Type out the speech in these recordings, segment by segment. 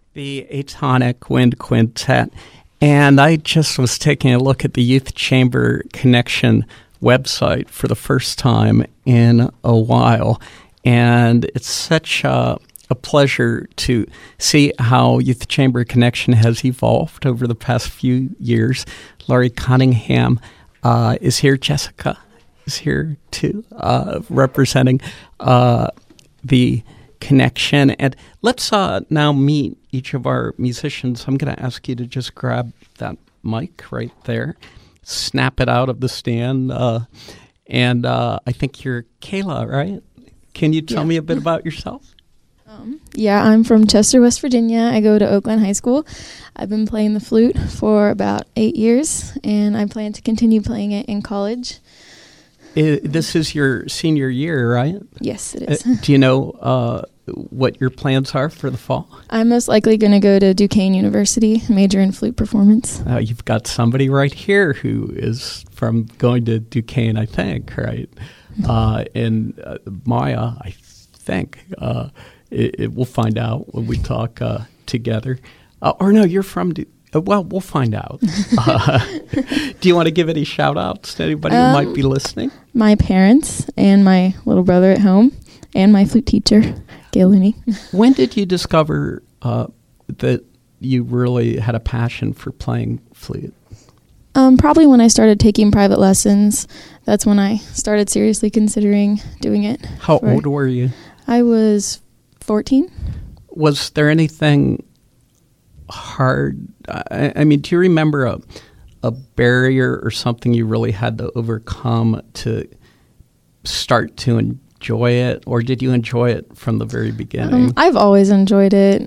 the Atonic Wind Quintet. And I just was taking a look at the Youth Chamber Connection website for the first time in a while. And it's such a pleasure to see how Youth Chamber Connection has evolved over the past few years. Laurie Cunningham is here. Jessica is here too, representing the connection. And let's now meet each of our musicians. I'm going to ask you to just grab that mic right there, snap it out of the stand. And I think you're Kayla, right? Can you tell me a bit about yourself? I'm from Chester, West Virginia. I go to Oakland High School. I've been playing the flute for about 8 years, and I plan to continue playing it in college. This is your senior year, right? Yes, it is. Do you know what your plans are for the fall? I'm most likely going to go to Duquesne University, major in flute performance. You've got somebody right here who is from going to Duquesne, I think, right? And Maya, I think. We'll find out when we talk together. Or no, you're from well, we'll find out. Do you want to give any shout-outs to anybody who might be listening? My parents and my little brother at home and my flute teacher, Gail Looney. When did you discover that you really had a passion for playing flute? Probably when I started taking private lessons. That's when I started seriously considering doing it. How old were you? I was 14. Was there anything hard? I mean, do you remember a barrier or something you really had to overcome to start to enjoy it? Or did you enjoy it from the very beginning? I've always enjoyed it.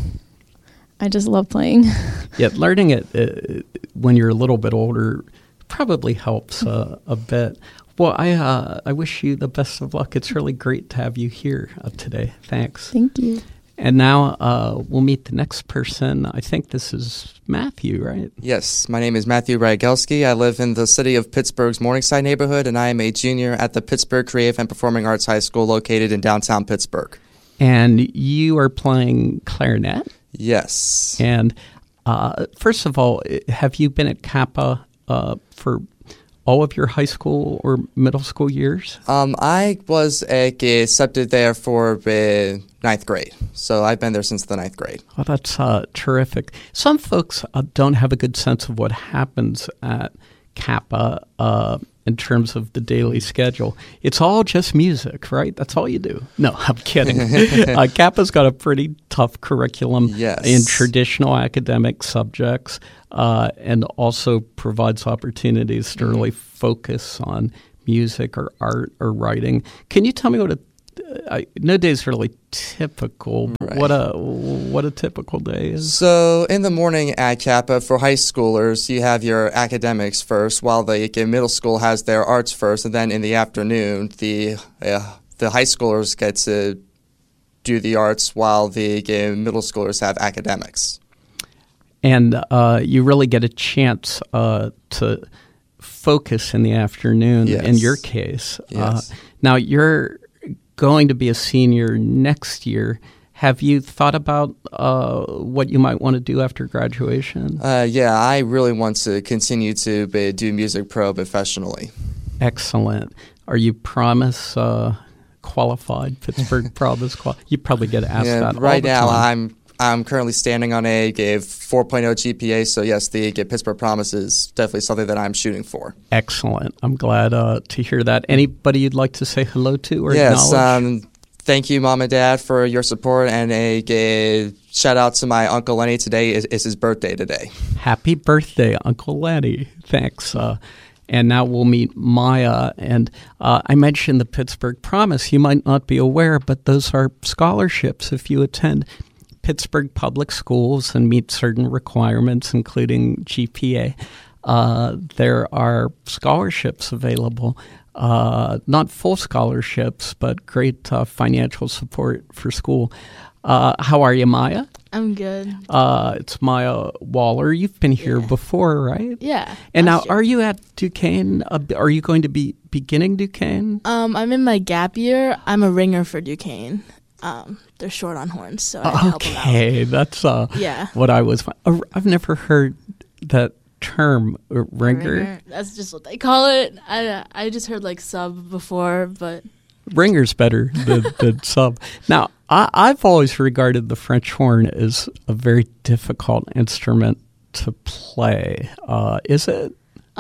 I just love playing. Yeah, learning it when you're a little bit older probably helps a bit. Well, I wish you the best of luck. It's really great to have you here today. Thanks. Thank you. And now we'll meet the next person. I think this is Matthew, right? Yes, my name is Matthew Rygelski. I live in the city of Pittsburgh's Morningside neighborhood, and I am a junior at the Pittsburgh Creative and Performing Arts High School located in downtown Pittsburgh. And you are playing clarinet? Yes. And first of all, have you been at Kappa for all of your high school or middle school years? I was accepted there for ninth grade, so I've been there since the ninth grade. Oh, that's terrific. Some folks don't have a good sense of what happens at Kappa in terms of the daily schedule. It's all just music, right? That's all you do. No, I'm kidding. Kappa's got a pretty tough curriculum in traditional academic subjects and also provides opportunities to really focus on music or art or writing. Can you tell me what no day is really typical. Right. What a typical day is. So in the morning at Kappa, for high schoolers, you have your academics first, while the middle school has their arts first, and then in the afternoon, the high schoolers get to do the arts, while the middle schoolers have academics. And you really get a chance to focus in the afternoon. In your case, now you're going to be a senior next year. Have you thought about what you might want to do after graduation? I really want to continue to do music professionally. Excellent. Are you Promise qualified? Pittsburgh Promise qualified? You probably get asked that all the time. Right now, I'm currently standing on a 4.0 GPA, so yes, the Pittsburgh Promise is definitely something that I'm shooting for. Excellent. I'm glad to hear that. Anybody you'd like to say hello to or acknowledge? Thank you, Mom and Dad, for your support, and a shout out to my Uncle Lenny. Today is his birthday today. Happy birthday, Uncle Lenny. Thanks. And now we'll meet Maya. And I mentioned the Pittsburgh Promise. You might not be aware, but those are scholarships if you attend Pittsburgh Public Schools and meet certain requirements, including GPA. There are scholarships available, not full scholarships, but great financial support for school. How are you, Maya? I'm good. It's Maya Waller. You've been here before, right? Yeah. And now, are you at Duquesne? Are you going to be beginning Duquesne? I'm in my gap year. I'm a ringer for Duquesne. they're short on horns, so I help them out. Okay, that's what I was. I've never heard that term, ringer. That's just what they call it. I just heard like sub before, but ringer's better than sub. Now, I've always regarded the French horn as a very difficult instrument to play. Is it?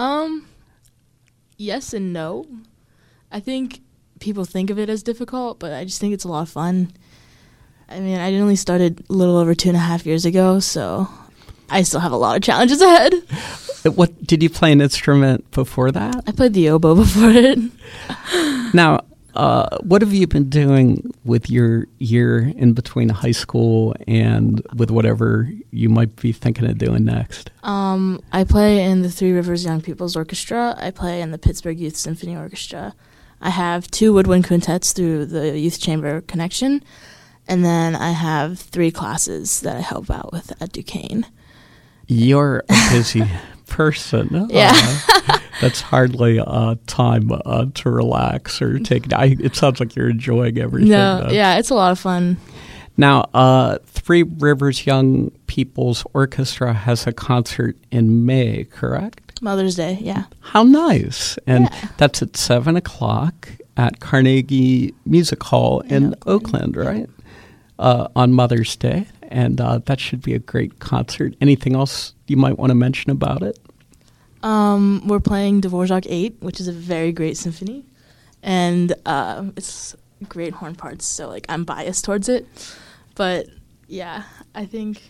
Yes and no. I think people think of it as difficult, but I just think it's a lot of fun. I mean, I only started a little over 2.5 years ago, so I still have a lot of challenges ahead. What did you play an instrument before that? I played the oboe before it. Now, what have you been doing with your year in between high school and with whatever you might be thinking of doing next? I play in the Three Rivers Young People's Orchestra. I play in the Pittsburgh Youth Symphony Orchestra. I have 2 woodwind quintets through the Youth Chamber Connection, and then I have 3 classes that I help out with at Duquesne. You're a busy person. Yeah. That's hardly time to relax or take. It sounds like you're enjoying everything. No, yeah, it's a lot of fun. Now, Three Rivers Young People's Orchestra has a concert in May, correct? Mother's Day, yeah. How nice. And that's at 7 o'clock at Carnegie Music Hall in Oakland, right? On Mother's Day. And that should be a great concert. Anything else you might want to mention about it? We're playing Dvorak 8, which is a very great symphony. And it's great horn parts, so like I'm biased towards it. But yeah, I think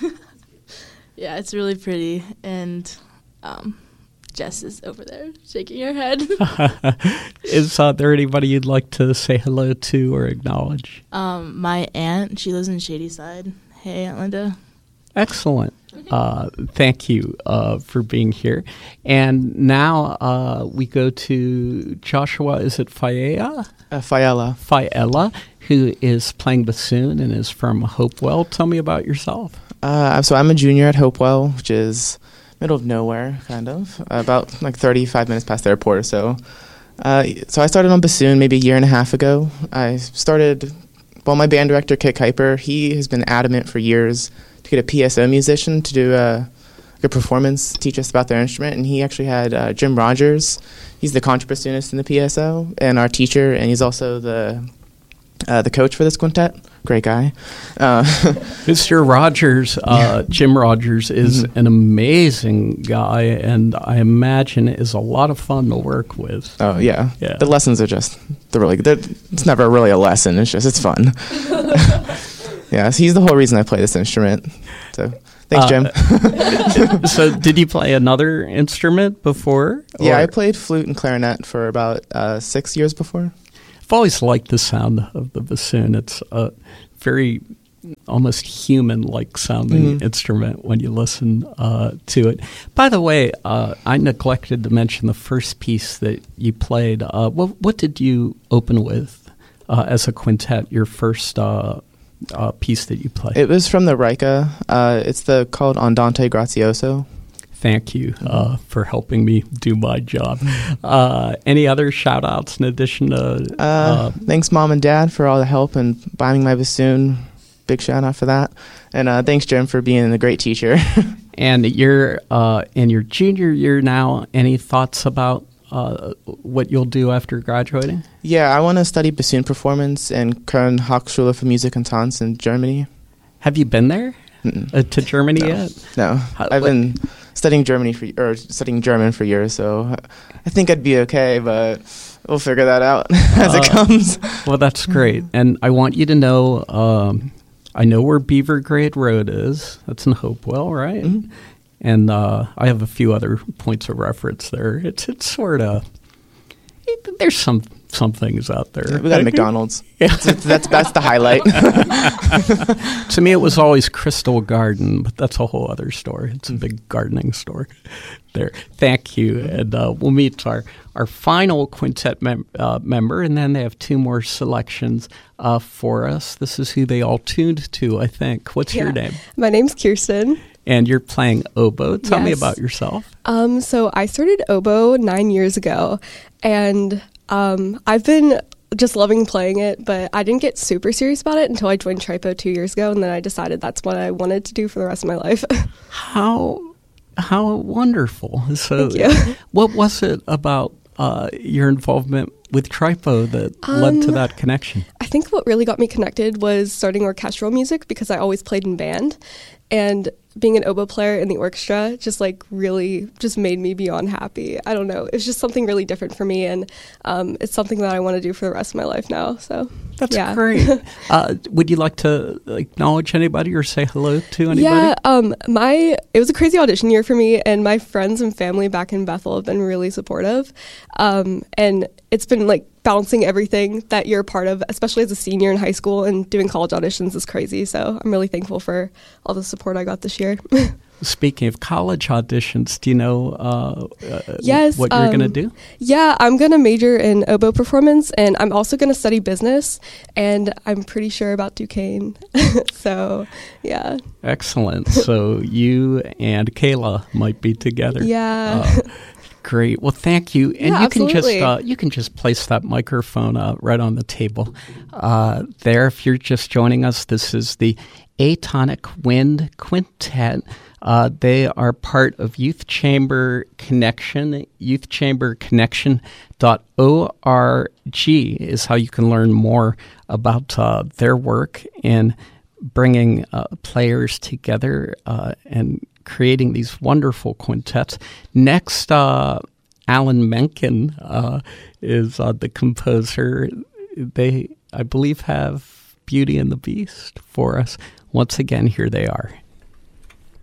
yeah, it's really pretty. And Jess is over there shaking her head. Is there anybody you'd like to say hello to or acknowledge? My aunt, she lives in Shadyside. Hey, Aunt Linda. Excellent. Thank you for being here. And now we go to Joshua, is it Fiella? Fiella, who is playing bassoon and is from Hopewell. Tell me about yourself. So I'm a junior at Hopewell, which is middle of nowhere, kind of, about like 35 minutes past the airport or so. So I started on bassoon maybe 1.5 years ago. I started, my band director, Kit Kuiper, he has been adamant for years to get a PSO musician to do a performance, teach us about their instrument. And he actually had Jim Rogers. He's the contrabassoonist in the PSO and our teacher, and he's also the coach for this quintet. Great guy. Mr. Rogers, Jim Rogers, is an amazing guy, and I imagine is a lot of fun to work with. Oh, yeah. The lessons are just, it's never really a lesson. It's fun. Yeah, so he's the whole reason I play this instrument. So thanks, Jim. So did you play another instrument before? Yeah, I played flute and clarinet for about 6 years before. I've always liked the sound of the bassoon. It's a very almost human-like sounding instrument when you listen to it. By the way, I neglected to mention the first piece that you played. What did you open with as a quintet, your first piece that you played? It was from the Reicha. It's called Andante Grazioso. Thank you for helping me do my job. Any other shout-outs in addition to... thanks, Mom and Dad, for all the help and buying my bassoon. Big shout-out for that. And thanks, Jim, for being a great teacher. And you're in your junior year now. Any thoughts about what you'll do after graduating? Yeah, I want to study bassoon performance in Köln Hochschule für Musik und Tanz in Germany. Have you been there to Germany yet? No, I've been studying German for years, so I think I'd be okay, but we'll figure that out as it comes. Well, that's great, and I want you to know, I know where Beaver Grade Road is. That's in Hopewell, right? Mm-hmm. And I have a few other points of reference there. It's sort of, there's some things out there. We got a McDonald's. Yeah. That's the highlight. To me, it was always Crystal Garden, but that's a whole other story. It's a big gardening store there. Thank you. And we'll meet our final quintet member, and then they have 2 more selections for us. This is who they all tuned to, I think. What's your name? My name's Kirsten. And you're playing oboe. Tell me about yourself. So I started oboe 9 years ago, and I've been just loving playing it, but I didn't get super serious about it until I joined Tripo 2 years ago, and then I decided that's what I wanted to do for the rest of my life. How wonderful. So Thank you. what was it about your involvement with Tripo that led to that connection? I think what really got me connected was starting orchestral music because I always played in band, and being an oboe player in the orchestra just like really just made me beyond happy. I don't know. It's just something really different for me, and it's something that I want to do for the rest of my life now. So That's yeah. great. Would you like to acknowledge anybody or say hello to anybody? Yeah, it was a crazy audition year for me, and my friends and family back in Bethel have been really supportive. And it's been like balancing everything that you're a part of, especially as a senior in high school, and doing college auditions is crazy. So I'm really thankful for all the support I got this year. Speaking of college auditions, do you know yes, what you're going to do? Yeah, I'm going to major in oboe performance, and I'm also going to study business, and I'm pretty sure about Duquesne. So, yeah. Excellent. So you and Kayla might be together. Yeah. Great. Well, thank you. And Yeah, you can just place that microphone right on the table there. If you're just joining us, this is the Atonic Wind Quintet. They are part of Youth Chamber Connection. youthchamberconnection.org is how you can learn more about their work in bringing players together and creating these wonderful quintets. Next, Alan Menken is the composer. They, I believe, have Beauty and the Beast for us. Once again, here they are.